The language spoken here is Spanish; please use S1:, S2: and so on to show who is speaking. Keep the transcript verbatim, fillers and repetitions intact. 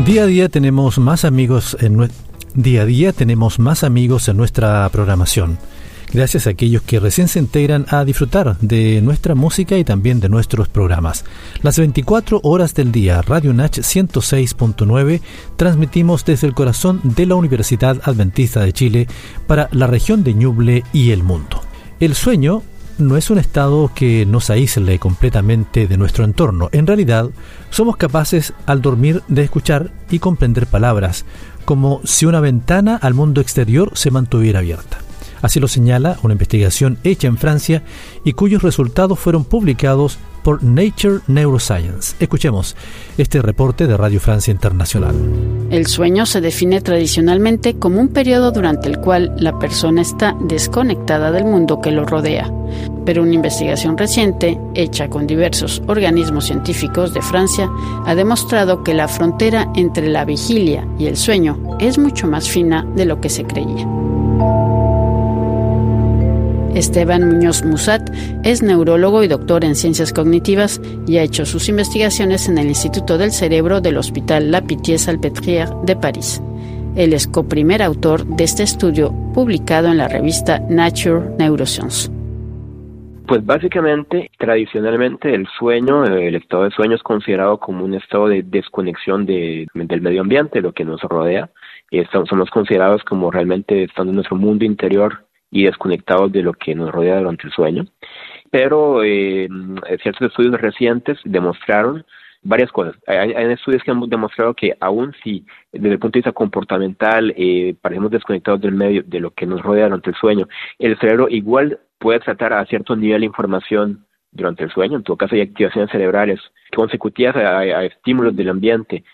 S1: Día a día tenemos más amigos en nue- día a día tenemos más amigos en nuestra programación. Gracias a aquellos que recién se integran a disfrutar de nuestra música y también de nuestros programas. Las veinticuatro horas del día, Radio Nach ciento seis punto nueve, transmitimos desde el corazón de la Universidad Adventista de Chile para la región de Ñuble y el mundo. El sueño no es un estado que nos aísle completamente de nuestro entorno. En realidad, somos capaces al dormir de escuchar y comprender palabras, como si una ventana al mundo exterior se mantuviera abierta. Así lo señala una investigación hecha en Francia y cuyos resultados fueron publicados por Nature Neuroscience. Escuchemos este reporte de Radio Francia Internacional.
S2: El sueño se define tradicionalmente como un periodo durante el cual la persona está desconectada del mundo que lo rodea. Pero una investigación reciente, hecha con diversos organismos científicos de Francia, ha demostrado que la frontera entre la vigilia y el sueño es mucho más fina de lo que se creía. Esteban Muñoz Musat es neurólogo y doctor en ciencias cognitivas y ha hecho sus investigaciones en el Instituto del Cerebro del Hospital La Pitié-Salpêtrière de París. Él es coprimer autor de este estudio publicado en la revista Nature Neuroscience.
S3: Pues básicamente, tradicionalmente, el sueño, el estado de sueño es considerado como un estado de desconexión de, del medio ambiente, lo que nos rodea. Y somos considerados como realmente estando en nuestro mundo interior y desconectados de lo que nos rodea durante el sueño. Pero eh, ciertos estudios recientes demostraron varias cosas. Hay, hay estudios que han demostrado que aun si desde el punto de vista comportamental eh, parecemos desconectados del medio, de lo que nos rodea durante el sueño, el cerebro igual puede tratar a cierto nivel de información durante el sueño. En todo caso hay activaciones cerebrales consecutivas a, a estímulos del ambiente